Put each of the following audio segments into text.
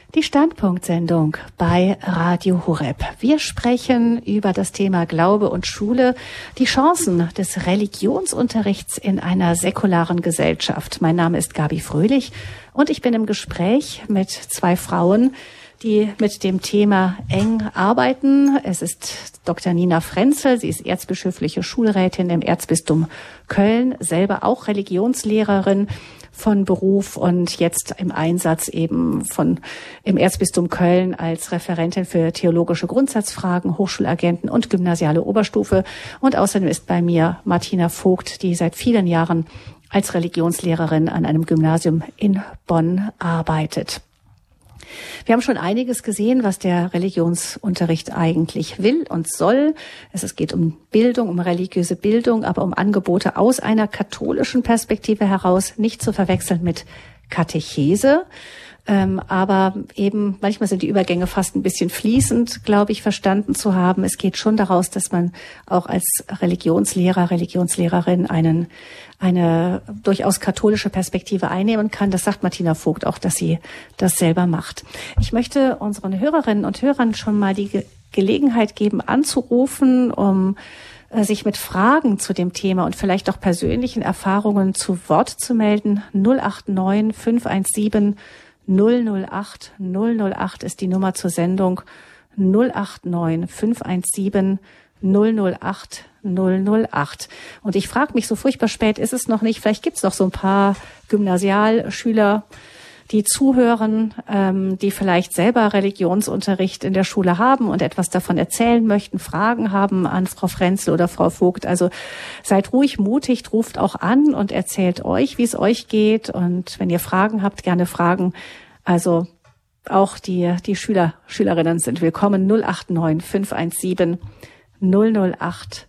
Die Standpunktsendung bei Radio Horeb. Wir sprechen über das Thema Glaube und Schule, die Chancen des Religionsunterrichts in einer säkularen Gesellschaft. Mein Name ist Gabi Fröhlich und ich bin im Gespräch mit zwei Frauen, die mit dem Thema eng arbeiten. Es ist Dr. Nina Frenzel, sie ist erzbischöfliche Schulrätin im Erzbistum Köln, selber auch Religionslehrerin von Beruf und jetzt im Einsatz eben im Erzbistum Köln als Referentin für theologische Grundsatzfragen, Hochschulagenten und gymnasiale Oberstufe. Und außerdem ist bei mir Martina Vogt, die seit vielen Jahren als Religionslehrerin an einem Gymnasium in Bonn arbeitet. Wir haben schon einiges gesehen, was der Religionsunterricht eigentlich will und soll. Es geht um Bildung, um religiöse Bildung, aber um Angebote aus einer katholischen Perspektive heraus, nicht zu verwechseln mit Katechese. Aber eben manchmal sind die Übergänge fast ein bisschen fließend, glaube ich, verstanden zu haben. Es geht schon daraus, dass man auch als Religionslehrer, Religionslehrerin eine durchaus katholische Perspektive einnehmen kann. Das sagt Martina Vogt auch, dass sie das selber macht. Ich möchte unseren Hörerinnen und Hörern schon mal die Gelegenheit geben, anzurufen, um sich mit Fragen zu dem Thema und vielleicht auch persönlichen Erfahrungen zu Wort zu melden. 089 517 008 008 ist die Nummer zur Sendung. 089 517 008 008. Und ich frage mich, so furchtbar spät ist es noch nicht, vielleicht gibt es noch so ein paar Gymnasialschüler, die zuhören, die vielleicht selber Religionsunterricht in der Schule haben und etwas davon erzählen möchten, Fragen haben an Frau Frenzel oder Frau Vogt. Also seid ruhig mutig, ruft auch an und erzählt euch, wie es euch geht. Und wenn ihr Fragen habt, gerne Fragen. Also auch die Schülerinnen sind willkommen. 089 517 008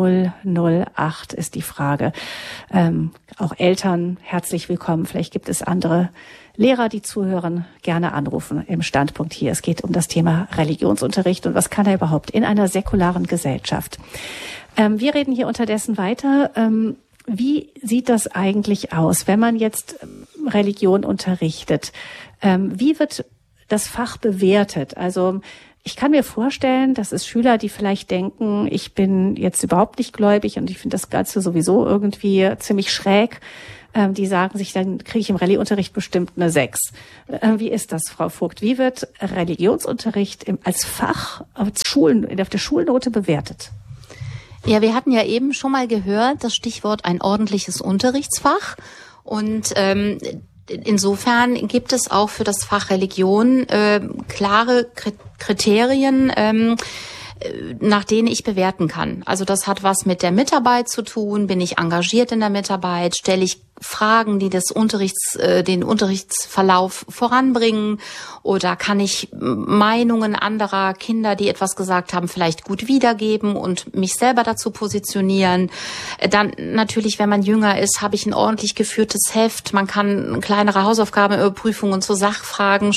008 ist die Frage. Auch Eltern herzlich willkommen. Vielleicht gibt es andere Lehrer, die zuhören, gerne anrufen im Standpunkt hier. Es geht um das Thema Religionsunterricht und was kann er überhaupt in einer säkularen Gesellschaft. Wir reden hier unterdessen weiter. Wie sieht das eigentlich aus, wenn man jetzt Religion unterrichtet? Wie wird das Fach bewertet? Also ich kann mir vorstellen, dass es Schüler, die vielleicht denken, ich bin jetzt überhaupt nicht gläubig und ich finde das Ganze sowieso irgendwie ziemlich schräg, die sagen sich, dann kriege ich im Rallye-Unterricht bestimmt eine 6. Wie ist das, Frau Vogt? Wie wird Religionsunterricht als Fach auf der Schulnote bewertet? Ja, wir hatten ja eben schon mal gehört, das Stichwort ein ordentliches Unterrichtsfach. Und insofern gibt es auch für das Fach Religion klare Kriterien, nach denen ich bewerten kann. Also das hat was mit der Mitarbeit zu tun. Bin ich engagiert in der Mitarbeit? Stelle ich Fragen, die den Unterrichtsverlauf voranbringen? Oder kann ich Meinungen anderer Kinder, die etwas gesagt haben, vielleicht gut wiedergeben und mich selber dazu positionieren? Dann natürlich, wenn man jünger ist, habe ich ein ordentlich geführtes Heft. Man kann kleinere Hausaufgabenüberprüfungen zu Sachfragen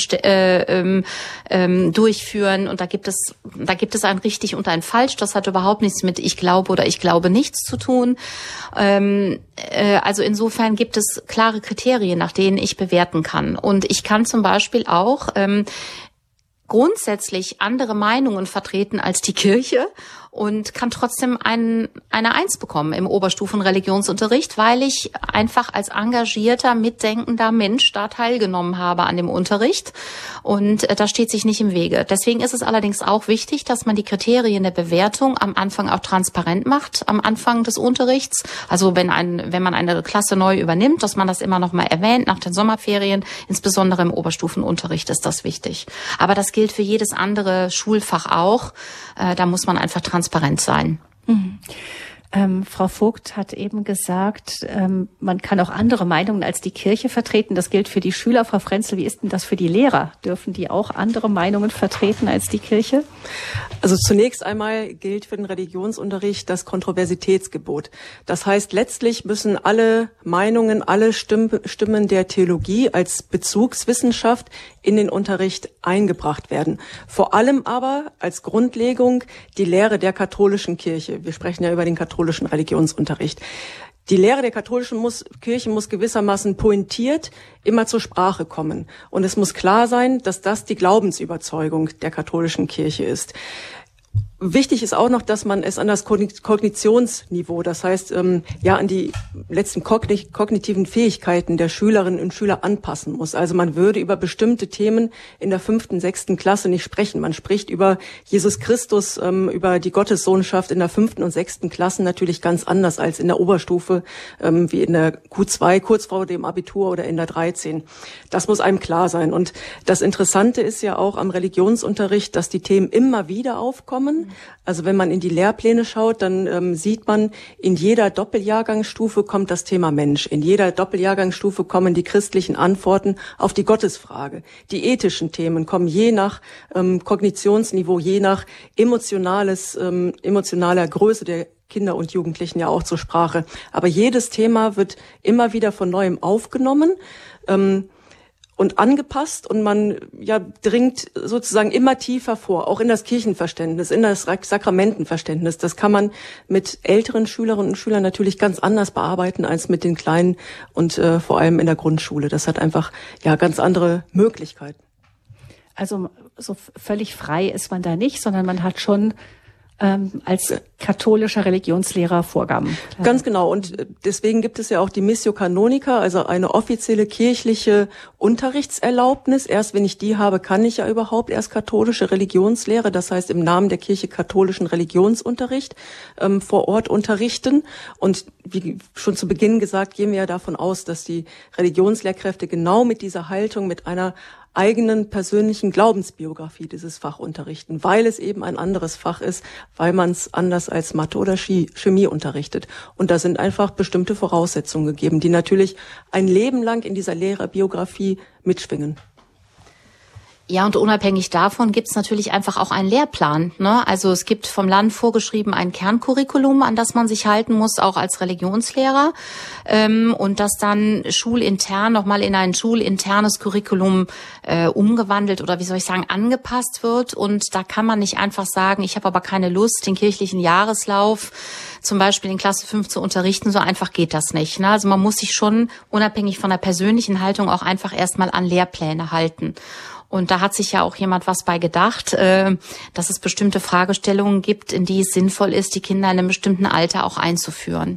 durchführen. Und da gibt es ein richtig und ein falsch. Das hat überhaupt nichts mit ich glaube oder ich glaube nichts zu tun. Also insofern gibt es klare Kriterien, nach denen ich bewerten kann. Und ich kann zum Beispiel auch grundsätzlich andere Meinungen vertreten als die Kirche und kann trotzdem eine 1 bekommen im Oberstufenreligionsunterricht, weil ich einfach als engagierter, mitdenkender Mensch da teilgenommen habe an dem Unterricht. Und das steht sich nicht im Wege. Deswegen ist es allerdings auch wichtig, dass man die Kriterien der Bewertung am Anfang auch transparent macht, am Anfang des Unterrichts. Also wenn man eine Klasse neu übernimmt, dass man das immer noch mal erwähnt nach den Sommerferien. Insbesondere im Oberstufenunterricht ist das wichtig. Aber das gilt für jedes andere Schulfach auch. Da muss man einfach transparent sein. Mhm. Frau Vogt hat eben gesagt, man kann auch andere Meinungen als die Kirche vertreten. Das gilt für die Schüler. Frau Frenzel, wie ist denn das für die Lehrer? Dürfen die auch andere Meinungen vertreten als die Kirche? Also zunächst einmal gilt für den Religionsunterricht das Kontroversitätsgebot. Das heißt, letztlich müssen alle Meinungen, alle Stimmen der Theologie als Bezugswissenschaft in den Unterricht eingebracht werden. Vor allem aber als Grundlegung die Lehre der katholischen Kirche. Wir sprechen ja über den katholischen Religionsunterricht. Die Lehre der katholischen Kirche muss gewissermaßen pointiert immer zur Sprache kommen. Und es muss klar sein, dass das die Glaubensüberzeugung der katholischen Kirche ist. Wichtig ist auch noch, dass man es an das Kognitionsniveau, das heißt an die letzten kognitiven Fähigkeiten der Schülerinnen und Schüler anpassen muss. Also man würde über bestimmte Themen in der 5., 6. Klasse nicht sprechen. Man spricht über Jesus Christus, über die Gottessohnschaft in der 5. und 6. Klasse natürlich ganz anders als in der Oberstufe, wie in der Q2, kurz vor dem Abitur oder in der 13. Das muss einem klar sein. Und das Interessante ist ja auch am Religionsunterricht, dass die Themen immer wieder aufkommen. Also wenn man in die Lehrpläne schaut, dann sieht man, in jeder Doppeljahrgangsstufe kommt das Thema Mensch. In jeder Doppeljahrgangsstufe kommen die christlichen Antworten auf die Gottesfrage. Die ethischen Themen kommen je nach Kognitionsniveau, je nach emotionaler Größe der Kinder und Jugendlichen ja auch zur Sprache. Aber jedes Thema wird immer wieder von Neuem aufgenommen und angepasst, und man dringt sozusagen immer tiefer vor, auch in das Kirchenverständnis, in das Sakramentenverständnis. Das kann man mit älteren Schülerinnen und Schülern natürlich ganz anders bearbeiten als mit den Kleinen und vor allem in der Grundschule. Das hat einfach ganz andere Möglichkeiten. Also so völlig frei ist man da nicht, sondern man hat schon als katholischer Religionslehrer Vorgaben. Ganz genau. Und deswegen gibt es ja auch die Missio Canonica, also eine offizielle kirchliche Unterrichtserlaubnis. Erst wenn ich die habe, kann ich ja überhaupt erst katholische Religionslehre, das heißt im Namen der Kirche katholischen Religionsunterricht vor Ort unterrichten. Und wie schon zu Beginn gesagt, gehen wir ja davon aus, dass die Religionslehrkräfte genau mit dieser Haltung, mit einer eigenen persönlichen Glaubensbiografie dieses Fach unterrichten, weil es eben ein anderes Fach ist, weil man es anders als Mathe oder Chemie unterrichtet. Und da sind einfach bestimmte Voraussetzungen gegeben, die natürlich ein Leben lang in dieser Lehrerbiografie mitschwingen. Ja, und unabhängig davon gibt's natürlich einfach auch einen Lehrplan, ne? Also es gibt vom Land vorgeschrieben ein Kerncurriculum, an das man sich halten muss, auch als Religionslehrer, und das dann schulintern nochmal in ein schulinternes Curriculum umgewandelt oder wie soll ich sagen, angepasst wird. Und da kann man nicht einfach sagen, ich habe aber keine Lust, den kirchlichen Jahreslauf zum Beispiel in Klasse 5 zu unterrichten. So einfach geht das nicht, ne? Also man muss sich schon unabhängig von der persönlichen Haltung auch einfach erstmal an Lehrpläne halten. Und da hat sich ja auch jemand was bei gedacht, dass es bestimmte Fragestellungen gibt, in die es sinnvoll ist, die Kinder in einem bestimmten Alter auch einzuführen.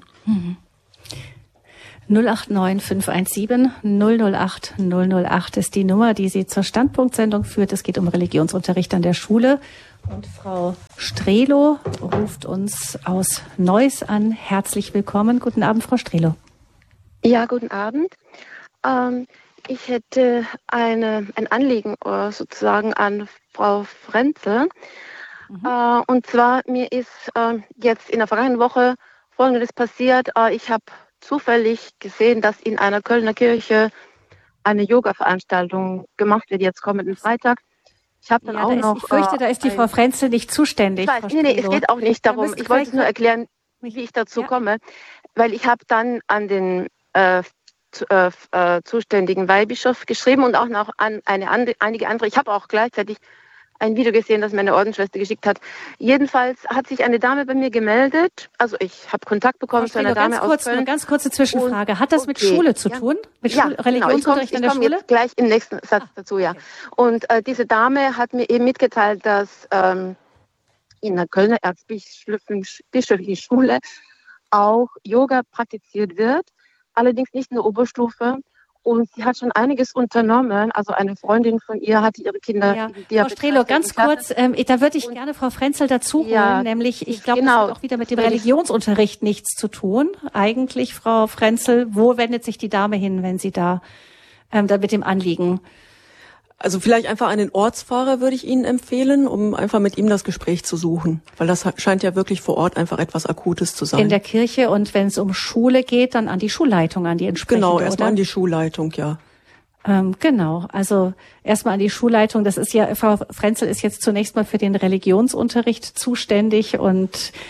089 517 008 008 ist die Nummer, die Sie zur Standpunktsendung führt. Es geht um Religionsunterricht an der Schule. Und Frau Strelo ruft uns aus Neuss an. Herzlich willkommen. Guten Abend, Frau Strelo. Ja, guten Abend. Ich hätte ein Anliegen sozusagen an Frau Frenzel. Und zwar, mir ist jetzt in der vergangenen Woche Folgendes passiert. Ich habe zufällig gesehen, dass in einer Kölner Kirche eine Yoga-Veranstaltung gemacht wird, jetzt kommenden Freitag. Ich habe dann ich fürchte, da ist die Frau Frenzel nicht zuständig. Ich weiß, nee, es geht auch nicht darum. Ich wollte nur erklären, wie ich dazu komme, weil ich habe dann an den zuständigen Weihbischof geschrieben und auch noch an einige andere. Ich habe auch gleichzeitig ein Video gesehen, das meine Ordensschwester geschickt hat. Jedenfalls hat sich eine Dame bei mir gemeldet. Also ich habe Kontakt bekommen zu einer Dame aus Köln. Eine ganz kurze Zwischenfrage. Hat das mit Schule zu tun? Mit Religionsunterricht in der Schule? Ich komme jetzt gleich im nächsten Satz dazu, ja. Okay. Und diese Dame hat mir eben mitgeteilt, dass in der Kölner Erzbischöflichen Schule auch Yoga praktiziert wird. Allerdings nicht in der Oberstufe. Und sie hat schon einiges unternommen. Also eine Freundin von ihr hatte ihre Kinder. Ja. Frau Strelo, ganz kurz, da würde ich gerne Frau Frenzel dazu holen. Nämlich, ich glaube, das hat auch wieder mit dem Religionsunterricht nichts zu tun. Eigentlich, Frau Frenzel, wo wendet sich die Dame hin, wenn sie da mit dem Anliegen? Also vielleicht einfach einen Ortsfahrer würde ich Ihnen empfehlen, um einfach mit ihm das Gespräch zu suchen. Weil das scheint ja wirklich vor Ort einfach etwas Akutes zu sein. In der Kirche, und wenn es um Schule geht, dann an die Schulleitung, an die entsprechende. Genau, erstmal an die Schulleitung, ja. Genau, also erstmal an die Schulleitung. Das ist ja, Frau Frenzel ist jetzt zunächst mal für den Religionsunterricht zuständig, und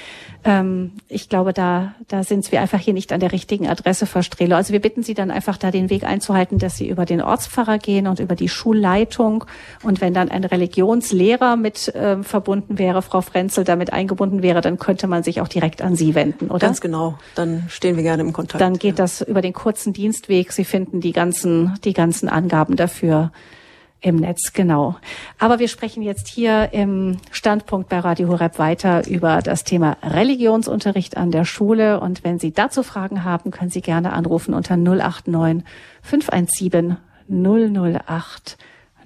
Ich glaube, da sind wir einfach hier nicht an der richtigen Adresse, Frau Strehler. Also wir bitten Sie dann einfach da den Weg einzuhalten, dass Sie über den Ortspfarrer gehen und über die Schulleitung. Und wenn dann ein Religionslehrer mit verbunden wäre, Frau Frenzel damit eingebunden wäre, dann könnte man sich auch direkt an Sie wenden, oder? Ganz genau. Dann stehen wir gerne im Kontakt. Dann geht das über den kurzen Dienstweg. Sie finden die ganzen Angaben dafür im Netz, genau. Aber wir sprechen jetzt hier im Standpunkt bei Radio Horeb weiter über das Thema Religionsunterricht an der Schule. Und wenn Sie dazu Fragen haben, können Sie gerne anrufen unter 089 517 008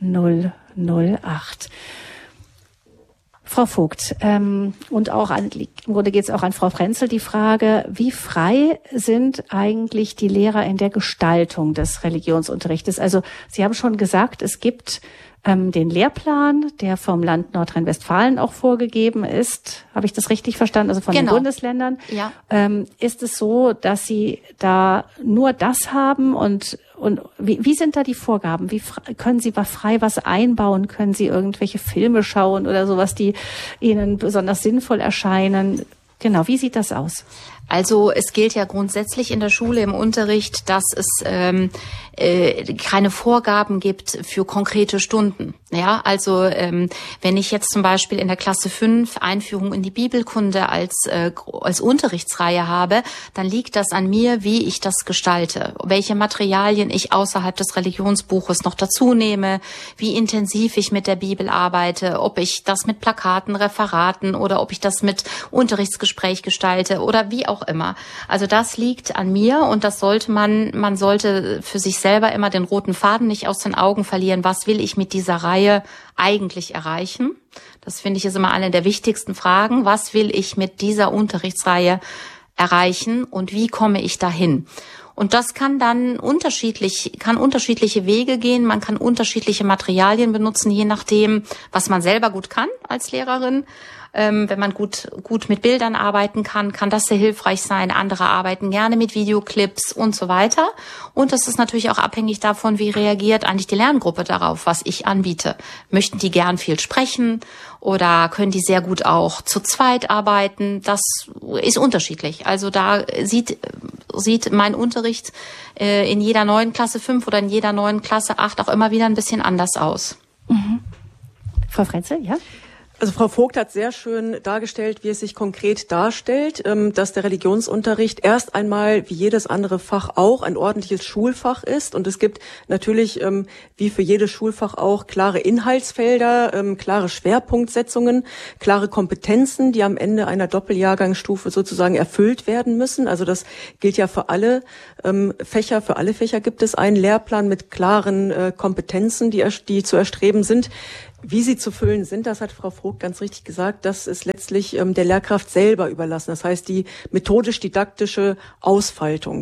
008. Frau Vogt, und auch im Grunde geht es auch an Frau Frenzel die Frage, wie frei sind eigentlich die Lehrer in der Gestaltung des Religionsunterrichtes? Also Sie haben schon gesagt, es gibt den Lehrplan, der vom Land Nordrhein-Westfalen auch vorgegeben ist. Habe ich das richtig verstanden? Also von den Bundesländern. Ja. Ist es so, dass Sie da nur das haben und wie sind da die Vorgaben? Wie können Sie frei was einbauen? Können Sie irgendwelche Filme schauen oder sowas, die Ihnen besonders sinnvoll erscheinen? Genau, wie sieht das aus? Also es gilt ja grundsätzlich in der Schule im Unterricht, dass es keine Vorgaben gibt für konkrete Stunden. Ja, also wenn ich jetzt zum Beispiel in der Klasse 5 Einführung in die Bibelkunde als Unterrichtsreihe habe, dann liegt das an mir, wie ich das gestalte, welche Materialien ich außerhalb des Religionsbuches noch dazu nehme, wie intensiv ich mit der Bibel arbeite, ob ich das mit Plakaten, Referaten oder ob ich das mit Unterrichtsgespräch gestalte oder wie auch immer. Also das liegt an mir und das sollte man sollte für sich selber immer den roten Faden nicht aus den Augen verlieren. Was will ich mit dieser Reihe eigentlich erreichen? Das finde ich ist immer eine der wichtigsten Fragen. Was will ich mit dieser Unterrichtsreihe erreichen und wie komme ich dahin? Und das kann dann unterschiedliche Wege gehen. Man kann unterschiedliche Materialien benutzen, je nachdem, was man selber gut kann als Lehrerin. Wenn man gut mit Bildern arbeiten kann das sehr hilfreich sein. Andere arbeiten gerne mit Videoclips und so weiter. Und das ist natürlich auch abhängig davon, wie reagiert eigentlich die Lerngruppe darauf, was ich anbiete. Möchten die gern viel sprechen oder können die sehr gut auch zu zweit arbeiten? Das ist unterschiedlich. Also da sieht mein Unterricht in jeder neuen Klasse 5 oder in jeder neuen Klasse 8 auch immer wieder ein bisschen anders aus. Mhm. Frau Frenzel, ja? Also Frau Vogt hat sehr schön dargestellt, wie es sich konkret darstellt, dass der Religionsunterricht erst einmal, wie jedes andere Fach auch, ein ordentliches Schulfach ist. Und es gibt natürlich, wie für jedes Schulfach auch, klare Inhaltsfelder, klare Schwerpunktsetzungen, klare Kompetenzen, die am Ende einer Doppeljahrgangsstufe sozusagen erfüllt werden müssen. Also das gilt ja für alle Fächer. Für alle Fächer gibt es einen Lehrplan mit klaren Kompetenzen, die zu erstreben sind. Wie sie zu füllen sind, das hat Frau Vogt ganz richtig gesagt, das ist letztlich der Lehrkraft selber überlassen. Das heißt, die methodisch-didaktische Ausfaltung.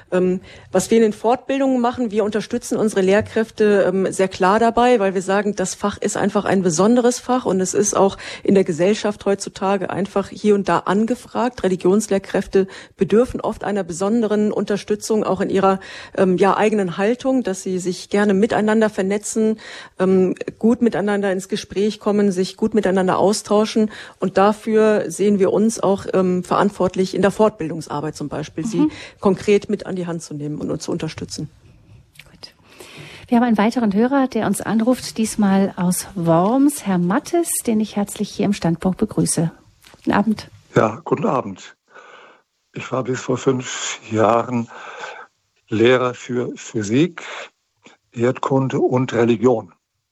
Was wir in den Fortbildungen machen, wir unterstützen unsere Lehrkräfte sehr klar dabei, weil wir sagen, das Fach ist einfach ein besonderes Fach und es ist auch in der Gesellschaft heutzutage einfach hier und da angefragt. Religionslehrkräfte bedürfen oft einer besonderen Unterstützung, auch in ihrer eigenen Haltung, dass sie sich gerne miteinander vernetzen, gut miteinander ins Gespräch kommen, sich gut miteinander austauschen. Und dafür sehen wir uns auch verantwortlich in der Fortbildungsarbeit zum Beispiel, sie konkret mit an die Hand zu nehmen und uns zu unterstützen. Gut. Wir haben einen weiteren Hörer, der uns anruft, diesmal aus Worms, Herr Mattes, den ich herzlich hier im Standpunkt begrüße. Guten Abend. Ja, guten Abend. Ich war bis vor 5 Jahren Lehrer für Physik, Erdkunde und Religion.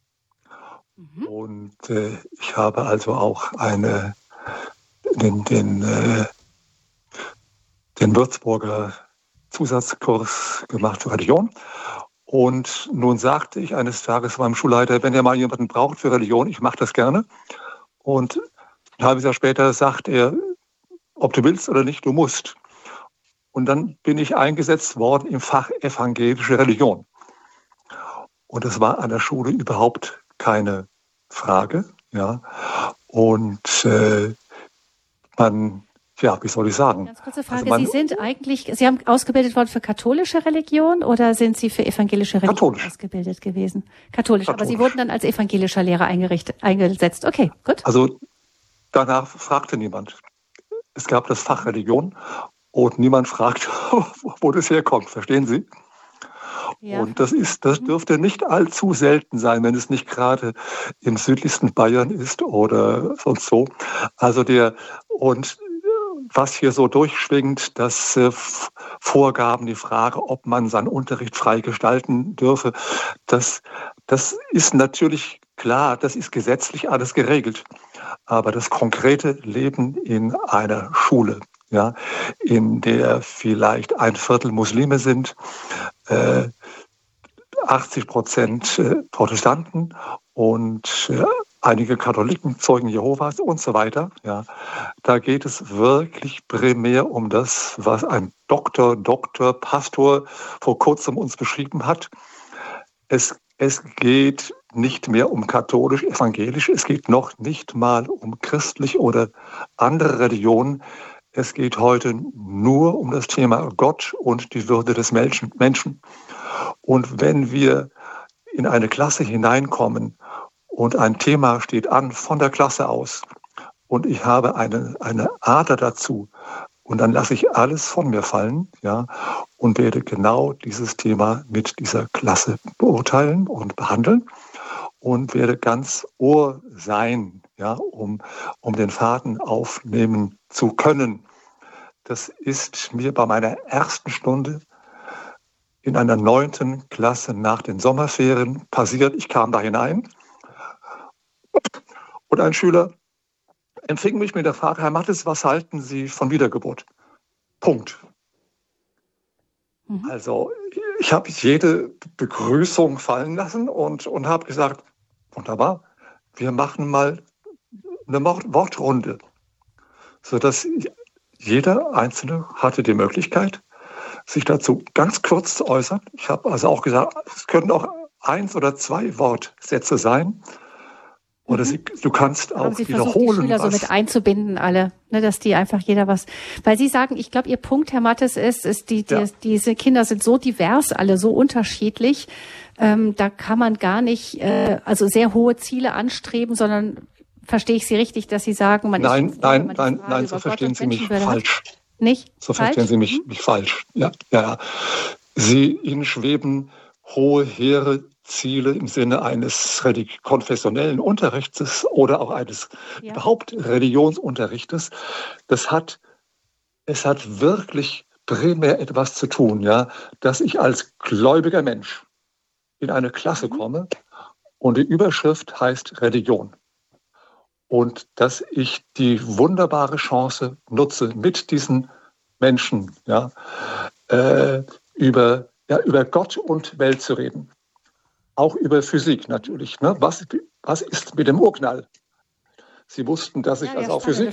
Und ich habe also auch den Würzburger Zusatzkurs gemacht für Religion. Und nun sagte ich eines Tages meinem Schulleiter, wenn ihr mal jemanden braucht für Religion, ich mache das gerne. Und ein halbes Jahr später sagt er, ob du willst oder nicht, du musst. Und dann bin ich eingesetzt worden im Fach evangelische Religion. Und das war an der Schule überhaupt keine Frage. Ja. Und wie soll ich sagen? Ganz kurze Frage, also Sie haben ausgebildet worden für katholische Religion oder sind Sie für evangelische Religion katholisch ausgebildet gewesen? Katholisch, aber Sie wurden dann als evangelischer Lehrer eingesetzt. Okay, gut. Also danach fragte niemand. Es gab das Fach Religion und niemand fragt, wo das herkommt. Verstehen Sie? Ja. Und das dürfte nicht allzu selten sein, wenn es nicht gerade im südlichsten Bayern ist oder sonst so. Also was hier so durchschwingt, dass Vorgaben, die Frage, ob man seinen Unterricht frei gestalten dürfe, das ist natürlich klar, das ist gesetzlich alles geregelt. Aber das konkrete Leben in einer Schule, ja, in der vielleicht 1/4 Muslime sind, 80% Protestanten und einige Katholiken, Zeugen Jehovas und so weiter. Ja, da geht es wirklich primär um das, was ein Pastor vor kurzem uns beschrieben hat. Es geht nicht mehr um katholisch, evangelisch, es geht noch nicht mal um christlich oder andere Religionen. Es geht heute nur um das Thema Gott und die Würde des Menschen. Und wenn wir in eine Klasse hineinkommen und ein Thema steht an von der Klasse aus und ich habe eine Ader dazu und dann lasse ich alles von mir fallen, ja, und werde genau dieses Thema mit dieser Klasse beurteilen und behandeln und werde ganz Ohr sein, ja, um den Faden aufnehmen zu können. Das ist mir bei meiner ersten Stunde in einer 9. Klasse nach den Sommerferien passiert. Ich kam da hinein und ein Schüler empfing mich mit der Frage: Herr Mattes, was halten Sie von Wiedergeburt? Punkt. Also ich habe jede Begrüßung fallen lassen und habe gesagt, wunderbar, wir machen mal eine Wortrunde, sodass jeder Einzelne hatte die Möglichkeit, sich dazu ganz kurz zu äußern. Ich habe also auch gesagt, es können auch 1 oder 2 Wortsätze sein. Oder du kannst auch Sie wiederholen. Die Schüler so mit einzubinden, alle, ne, dass die einfach jeder was. Weil Sie sagen, ich glaube, Ihr Punkt, Herr Mattes, diese Kinder sind so divers, alle so unterschiedlich. Da kann man gar nicht, also sehr hohe Ziele anstreben, sondern verstehe ich Sie richtig, dass Sie sagen, Nein, so verstehen Sie mich falsch. Nicht? So verstehen Sie mich falsch. Ja. Ihnen schweben hohe, hehre Ziele im Sinne eines konfessionellen Unterrichtes oder auch eines überhaupt Religionsunterrichtes. Es hat wirklich primär etwas zu tun, ja, dass ich als gläubiger Mensch in eine Klasse komme und die Überschrift heißt Religion. Und dass ich die wunderbare Chance nutze, mit diesen Menschen über Gott und Welt zu reden. Auch über Physik natürlich. Ne? Was ist mit dem Urknall? Sie wussten, dass ich also auch Physik